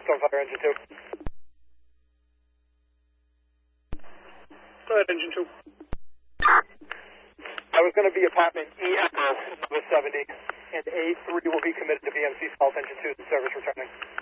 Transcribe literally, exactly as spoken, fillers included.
Stormfire Engine two. Go ahead, Engine two. I was going to be apartment E F O, number seventy, and A three will be committed to B M C South Engine two, the service returning.